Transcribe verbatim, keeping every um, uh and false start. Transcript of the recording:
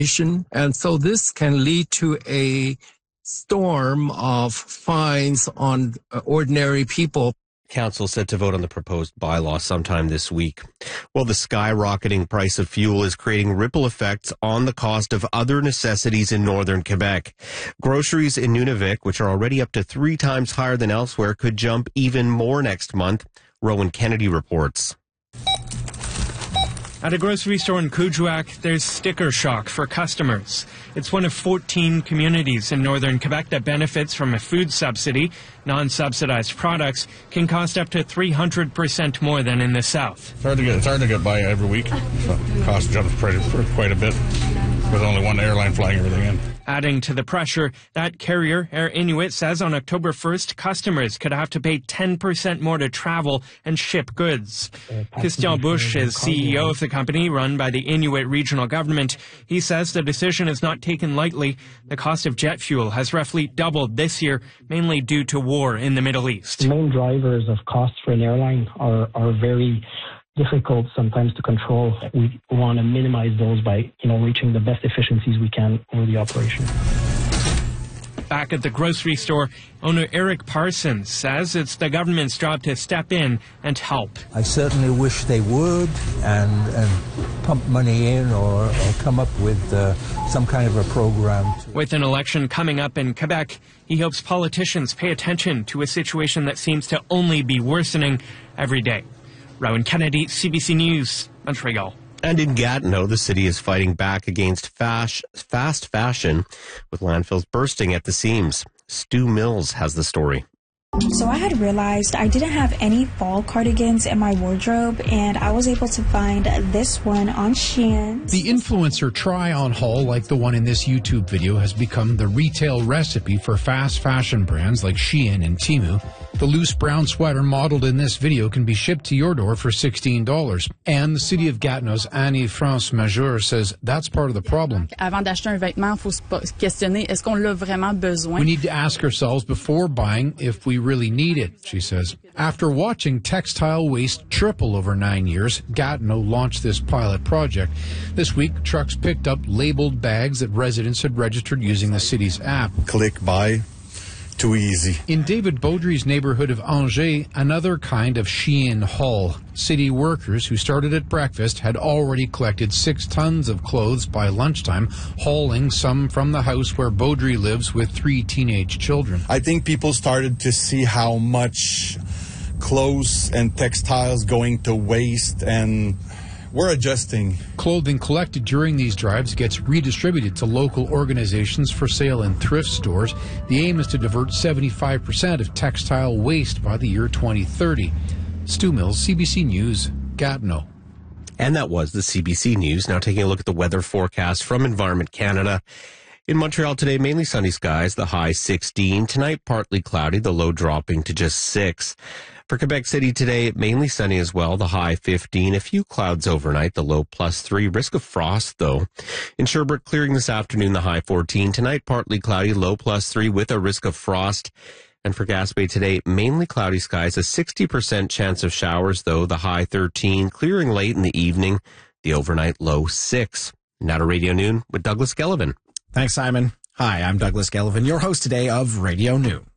And so this can lead to a storm of fines on ordinary people. Council set to vote on the proposed bylaw sometime this week. Well, the skyrocketing price of fuel is creating ripple effects on the cost of other necessities in northern Quebec. Groceries in Nunavik, which are already up to three times higher than elsewhere, could jump even more next month. Rowan Kennedy reports. At a grocery store in Kuujjuaq, there's sticker shock for customers. It's one of fourteen communities in northern Quebec that benefits from a food subsidy. Non-subsidized products can cost up to three hundred percent more than in the south. It's hard to get, it's hard to get by every week. So cost jumps pretty, quite a bit with only one airline flying everything in. Adding to the pressure, that carrier, Air Inuit, says on October first, customers could have to pay ten percent more to travel and ship goods. Christian Bush is C E O of the company run by the Inuit regional government. He says the decision is not taken lightly. The cost of jet fuel has roughly doubled this year, mainly due to war in the Middle East. The main drivers of costs for an airline are, are very difficult sometimes to control. We want to minimize those by, you know, reaching the best efficiencies we can over the operation. Back at the grocery store, owner Eric Parsons says it's the government's job to step in and help. I certainly wish they would and, and pump money in or, or come up with uh, some kind of a program. With an election coming up in Quebec, he hopes politicians pay attention to a situation that seems to only be worsening every day. Rowan Kennedy, C B C News, Montreal. And in Gatineau, the city is fighting back against fast, fast fashion, with landfills bursting at the seams. Stu Mills has the story. So I had realized I didn't have any fall cardigans in my wardrobe, and I was able to find this one on Shein. The influencer try-on haul, like the one in this YouTube video, has become the retail recipe for fast fashion brands like Shein and Temu. The loose brown sweater modeled in this video can be shipped to your door for sixteen dollars. And the city of Gatineau's Annie-France Major says that's part of the problem. Avant d'acheter un vêtement, faut se questionner, est-ce qu'on l'a vraiment besoin? We need to ask ourselves before buying if we really need it, she says. After watching textile waste triple over nine years, Gatineau launched this pilot project. This week, trucks picked up labeled bags that residents had registered using the city's app. Click buy. Too easy. In David Beaudry's neighborhood of Angers, another kind of Shein haul. City workers who started at breakfast had already collected six tons of clothes by lunchtime, hauling some from the house where Beaudry lives with three teenage children. I think people started to see how much clothes and textiles going to waste, and we're adjusting. Clothing collected during these drives gets redistributed to local organizations for sale in thrift stores. The aim is to divert seventy-five percent of textile waste by the year twenty thirty. Stu Mills, C B C News, Gatineau. And that was the C B C News. Now taking a look at the weather forecast from Environment Canada. In Montreal today, mainly sunny skies, the high sixteen. Tonight, partly cloudy, the low dropping to just six. For Quebec City today, mainly sunny as well, the high fifteen. A few clouds overnight, the low plus three. Risk of frost, though. In Sherbrooke, clearing this afternoon, the high fourteen. Tonight, partly cloudy, low plus three with a risk of frost. And for Gaspé today, mainly cloudy skies, a sixty percent chance of showers, though, the high thirteen. Clearing late in the evening, the overnight low six. Now to Radio Noon with Douglas Gellivan. Thanks, Simon. Hi, I'm Douglas Gellivan, your host today of Radio Noon.